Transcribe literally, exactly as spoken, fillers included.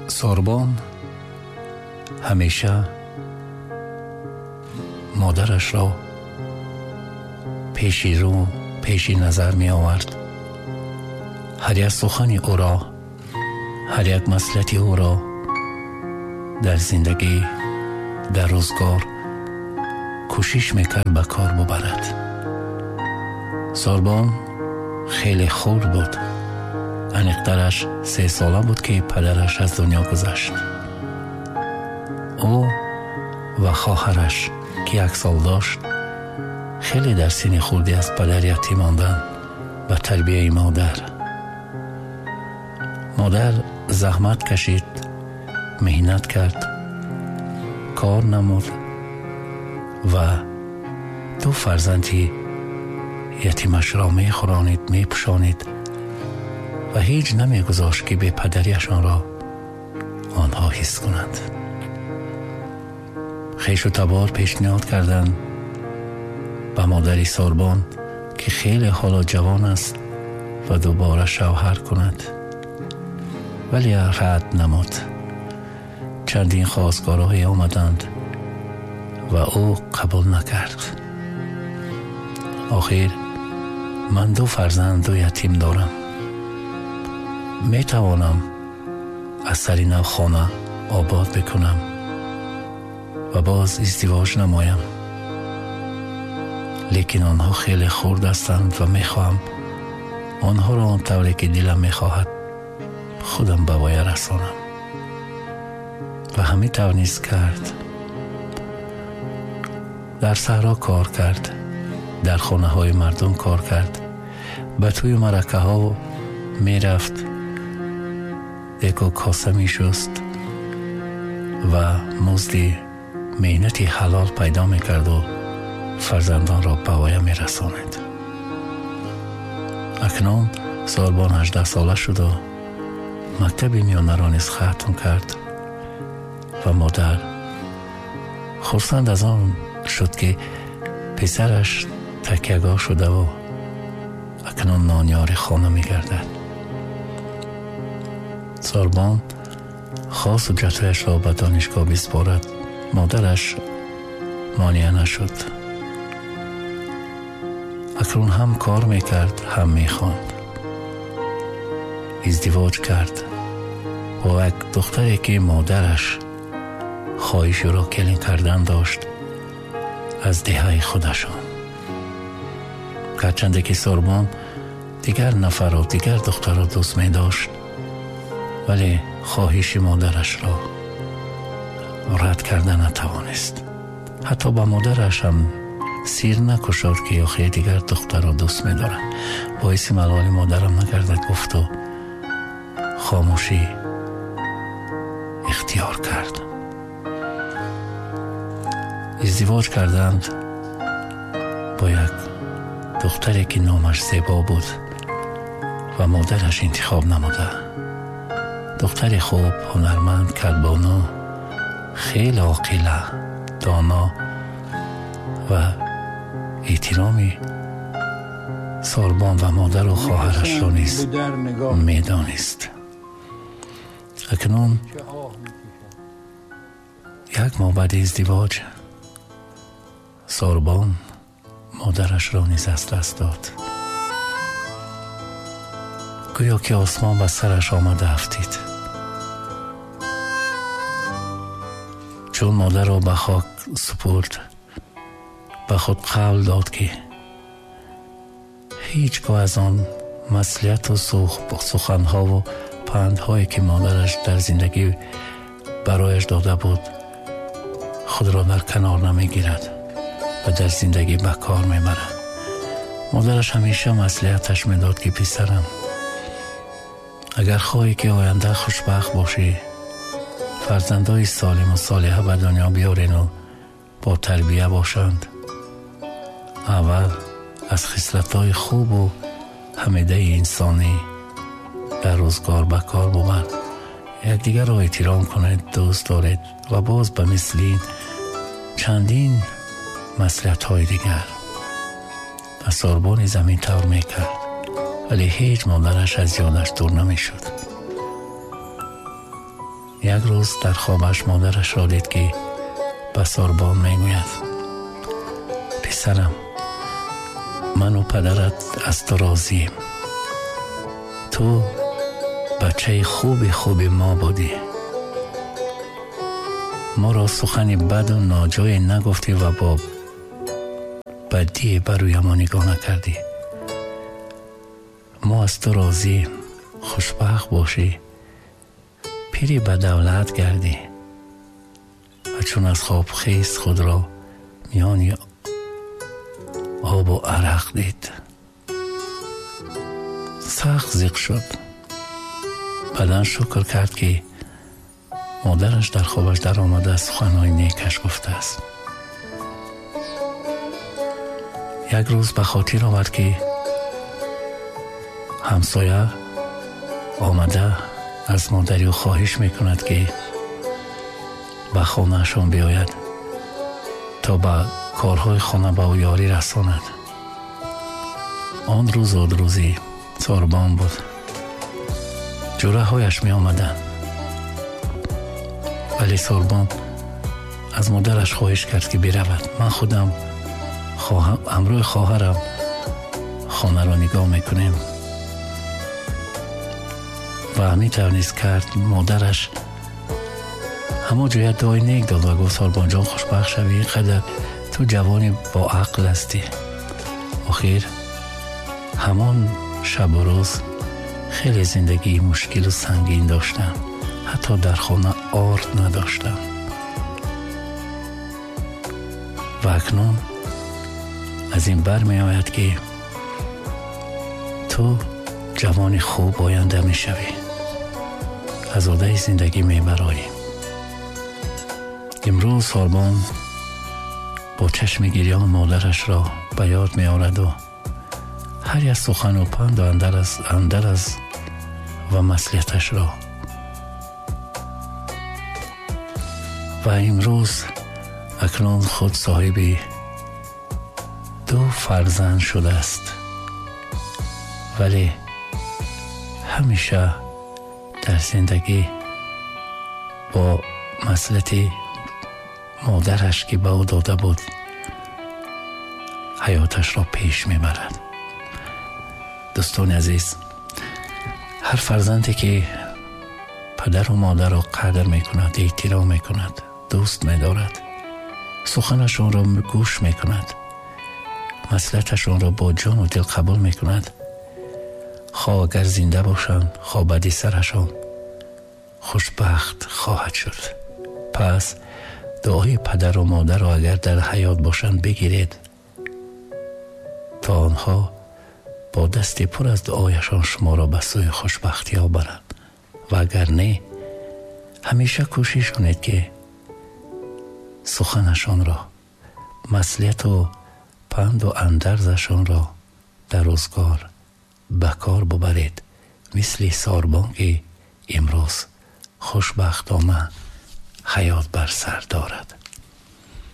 سوربن همیشه مادرش را پیشی رو پیشی نظر می آورد. هر یک سخن او را، هر یک مصلحت او را در زندگی، در روزگار کوشش میکرد به کار ببرد. سوربن خیلی خرد بود. انیقترش سه ساله بود که پدرش از دنیا گذشت. او و خواهرش که یک سال داشت خیلی در سن خردی از پدر یتیم ماندند و تربیت مادر. مادر زحمت کشید، مهنت کرد، کار نمود و دو فرزندی یتیمش را می خورانید، می پوشانید و هیچ نمی گذاشت که به پدریشان را آنها حس کنند. خویش و تبار پیشنهاد کردند به مادری سوربن که خیلی حالا جوان است و دوباره شوهر کند، ولی رد نمود. چندین خواستگارهای آمدند و او قبول نکرد. آخر من دو فرزند و یتیم دارم، می توانم از سر نو خانه آباد بکنم و باز ازدواج نمایم، لیکن آنها خیلی خرد هستند و می خواهم آنها را آن طوری که دلم می خواهد خودم به وی رسانم. و همین توانست کرد. در صحرا کار کرد، در خانه های مردم کار کرد، به توی مرکه ها می رفت، دیگه کاسه می شست و مزدی مهنتی حلال پیدا می کرد و فرزندان را به وی می رساند. اکنون سوربن هجده ساله شد و مکتب میانه را نیز ختم کرد و مادر خرسند از آن شد که پسرش تکیه‌گاه شده و اکنون نانیار خانه می گردد. سوربن خواست حجتش را به دانشگاه بسپارد. مادرش مانع نشد. اکنون هم کار می کرد، هم می خواند. ازدواج کرد با یک دختری که مادرش خواهش را کلین کردن داشت از دهه خودشان. گرچنده که سوربن دیگر نفر و دیگر دختر را دوست می داشت، ولی خواهش مادرش را رد کردن نتوانست. حتی با مادرش هم سیر نکشاد که آخه دیگر دختر را دوست می دارم. باعث ملال مادرم نگردد گفت و خاموشی اختیار کرد. ازدواج کردند با یک دختری که نامش زیبا بود و مادرش انتخاب نموده. دختری خوب، هنرمند، کلبانو، خیلی عاقله، دانا و احترامی سوربن و مادر و خواهرش را نیز میدانست. اکنون یک ماه بعد ازدواج سوربن مادرش را نیز از دست داد. گویا که آسمان به سرش آمده افتید. چون مادر را به خاک سپرد، به خود قول داد که هیچگاه از آن مصلحت و سخنها و پندهایی که مادرش در زندگی برایش داده بود خود را در کنار نمی گیرد و در زندگی به کار می برد. مادرش همیشه مصلحتش می داد که پسرم، اگر خواهی که آینده خوشبخت باشی، فرزندای سالم و صالحه به دنیا بیارین و با تربیه باشند، اول از خصلت‌های خوب و حمیده انسانی در روزگار به کار ببرید. یکدیگر را احترام کنید، دوست دارید و باز به مثل چندین مصلحت‌های دیگر. و سوربن زمین طور میکرد، ولی هیچ مادرش از یادش دور نمیشد. یک روز در خوابش مادرش را دید که به ساربان میگوید: پسرم، من و پدرت از تو راضیم. تو بچه خوبی خوبی ما بودی. ما را سخنی بد و ناجای نگفتی و با بدی بروی ما نگاه نکردی. ما از تو راضیم. خوشبخت باشی، پیری به دولت گردی. و چون از خواب خیست خود را میان آب و عرق دید. سخت زیق شد. بدن شکر کرد که مادرش در خوابش در آمده از سخنهای نیکش گفته است. یک روز به خاطر آورد که همسایه آمده از مادری و خواهش میکند که به خانه شان بیاید تا به کارهای خانه به او یاری رساند. آن روز آد روزی ساربان بود. جوره هایش می آمدن، ولی ساربان از مادرش خواهش کرد که برود. من خودم خواهم امروی خواهرم خانه را نگاه میکنیم و همی توانست کرد. مادرش همه جای دعای نیک داد و گفت: ساربان جان خوشبخت شوی، قدر تو جوانی با عقل هستی. آخر همان شب و روز خیلی زندگی مشکل و سنگین داشتن، حتی در خانه آرد نداشتن. و اکنون از این بر می آید که تو جوانی خوب آینده می شوی، آزاده زندگی می برایی. امروز ساربان با چشم گریان مادرش را به یاد می آورد و هر یک سخن و پند و اندر از, اندر از و مصلحتش را. و امروز اکنون خود صاحب دو فرزند شده است، ولی همیشه در زندگی با مصلحت مادرش که به او داده بود حیاتش را پیش میبرد. دوستان عزیز، هر فرزندی که پدر و مادر را قدر میکند، احترام میکند، دوست میدارد، سخنشان را گوش میکند، مصلحتشان را با جان و دل قبول میکند، خواه اگر زنده باشند خواه بدی سرشان، خوشبخت خواهد شد. پس دعای پدر و مادر را اگر در حیات باشند بگیرید تا آنها با دستی پر از دعایشان شما را به سوی خوشبختی ها برند. و اگر نه، همیشه کوشش کنید که سخنشان را، مصلحت و پند و اندرزشان را در روزگار به کار ببرید، مثل ساربان که امروز خوشبختانه حیات بر سر دارد.